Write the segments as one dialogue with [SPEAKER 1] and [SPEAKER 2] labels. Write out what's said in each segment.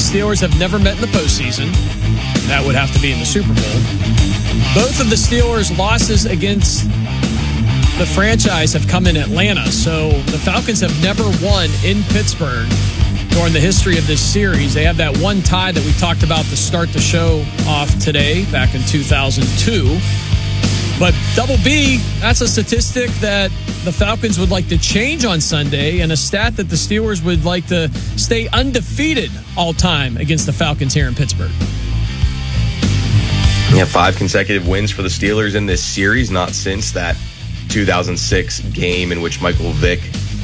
[SPEAKER 1] Steelers have never met in the postseason. That would have to be in the Super Bowl. Both of the Steelers' losses against the franchise have come in Atlanta. So the Falcons have never won in Pittsburgh during the history of this series. They have that one tie that we talked about to start the show off today, back in 2002. But Double B, that's a statistic that the Falcons would like to change on Sunday, and a stat that the Steelers would like to stay undefeated all time against the Falcons here in Pittsburgh.
[SPEAKER 2] Yeah, 5 consecutive wins for the Steelers in this series, not since that 2006 game in which Michael Vick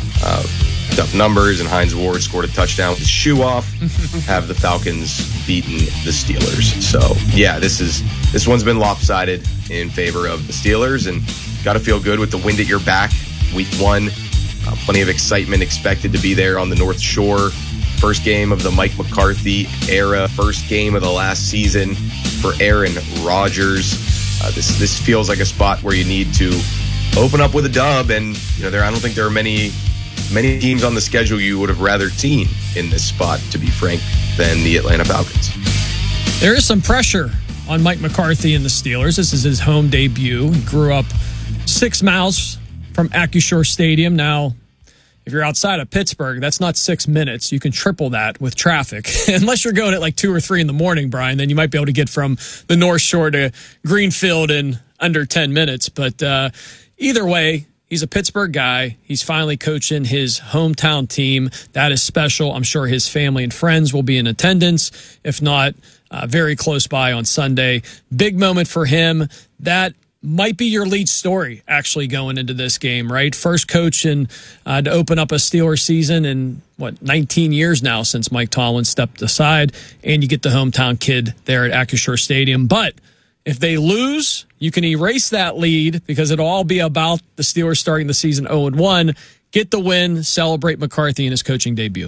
[SPEAKER 2] put up numbers and Hines Ward scored a touchdown with his shoe off. Have the Falcons beaten the Steelers? So yeah, this one's been lopsided in favor of the Steelers, and got to feel good with the wind at your back. Week 1, plenty of excitement expected to be there on the North Shore. First game of the Mike McCarthy era, first game of the last season for Aaron Rodgers. This feels like a spot where you need to open up with a dub, and I don't think there are many teams on the schedule you would have rather seen in this spot, to be frank, than the Atlanta Falcons.
[SPEAKER 1] There is some pressure on Mike McCarthy and the Steelers. This is his home debut. He grew up 6 miles from Acrisure Stadium. Now, if you're outside of Pittsburgh, that's not 6 minutes. You can triple that with traffic. Unless you're going at like 2 or 3 in the morning, Brian, then you might be able to get from the North Shore to Greenfield in under 10 minutes. But either way, he's a Pittsburgh guy. He's finally coaching his hometown team. That is special. I'm sure his family and friends will be in attendance, if not very close by on Sunday. Big moment for him. That might be your lead story, actually, going into this game, right? First coach to open up a Steelers season in, 19 years now since Mike Tomlin stepped aside, and you get the hometown kid there at Acrisure Stadium. But if they lose, you can erase that lead because it'll all be about the Steelers starting the season 0-1. Get the win, celebrate McCarthy in his coaching debut.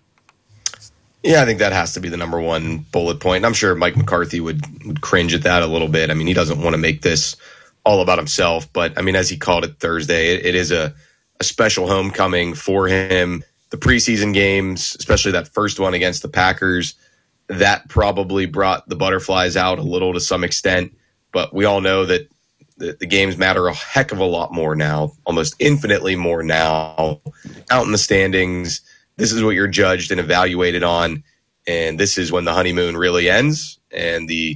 [SPEAKER 2] Yeah, I think that has to be the number one bullet point. I'm sure Mike McCarthy would cringe at that a little bit. I mean, he doesn't want to make this all about himself, but I mean, as he called it Thursday, it is a special homecoming for him. The preseason games, especially that first one against the Packers, that probably brought the butterflies out a little to some extent, but we all know that the games matter a heck of a lot more now, almost infinitely more now, out in the standings. This is what you're judged and evaluated on, and this is when the honeymoon really ends, and the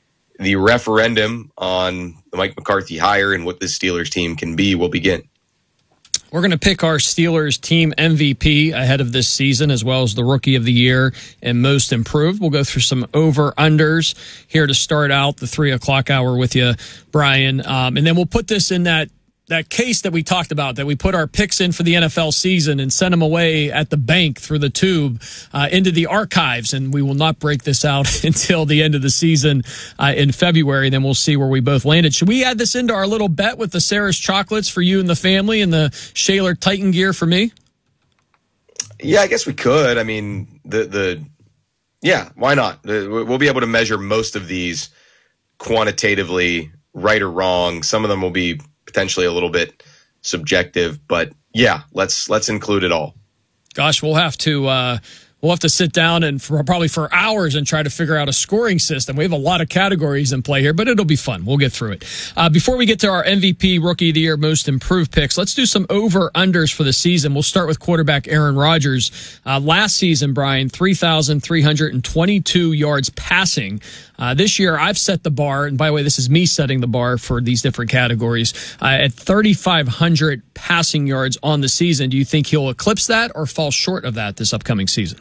[SPEAKER 2] referendum on the Mike McCarthy hire and what this Steelers team can be will begin.
[SPEAKER 1] We're going to pick our Steelers team MVP ahead of this season, as well as the Rookie of the Year and Most Improved. We'll go through some over-unders here to start out the 3 o'clock hour with you, Brian. And then we'll put this in that case that we talked about, that we put our picks in for the NFL season and send them away at the bank through the tube into the archives. And we will not break this out until the end of the season in February. Then we'll see where we both landed. Should we add this into our little bet with the Sarah's chocolates for you and the family and the Shaler Titan gear for me?
[SPEAKER 2] Yeah, I guess we could. I mean, yeah, why not? We'll be able to measure most of these quantitatively, right or wrong. Some of them will be potentially a little bit subjective, but yeah, let's include it all.
[SPEAKER 1] Gosh, we'll have to sit down and probably for hours and try to figure out a scoring system. We have a lot of categories in play here, but it'll be fun. We'll get through it. Before we get to our MVP, Rookie of the Year, Most Improved picks, let's do some over-unders for the season. We'll start with quarterback Aaron Rodgers. Last season, Brian, 3,322 yards passing. This year, I've set the bar, and by the way, this is me setting the bar for these different categories, at 3,500 passing yards on the season. Do you think he'll eclipse that or fall short of that this upcoming season?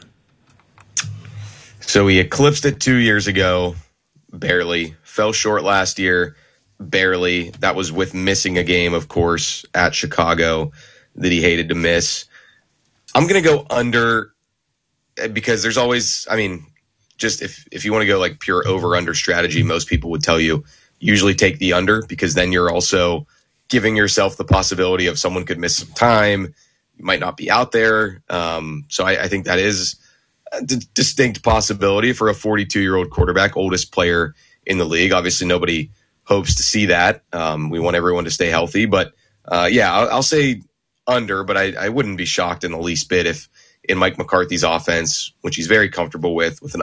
[SPEAKER 2] So he eclipsed it 2 years ago, barely. Fell short last year, barely. That was with missing a game, of course, at Chicago that he hated to miss. I'm going to go under because there's always, I mean, just if you want to go like pure over-under strategy, most people would tell you usually take the under because then you're also giving yourself the possibility of someone could miss some time. You might not be out there. So I think that is distinct possibility for a 42-year-old quarterback, oldest player in the league. Obviously, nobody hopes to see that. We want everyone to stay healthy. But, yeah, I'll say under, but I wouldn't be shocked in the least bit if in Mike McCarthy's offense, which he's very comfortable with an